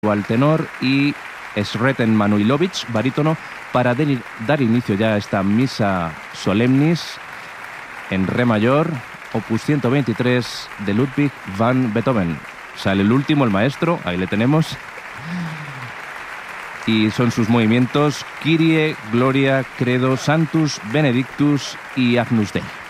al tenor y Sreten Manojlović, barítono, para dar inicio ya a esta misa solemnis en re mayor, opus 123 de Ludwig van Beethoven. Sale el último, el maestro, ahí le tenemos. Y son sus movimientos Kyrie, Gloria, Credo, Sanctus, Benedictus y Agnus Dei.